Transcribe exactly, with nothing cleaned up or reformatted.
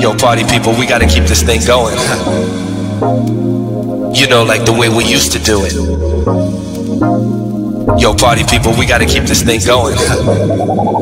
Yo, party people, we gotta keep this thing going. You know, like the way we used to do it. Yo, party people, we gotta keep this thing going.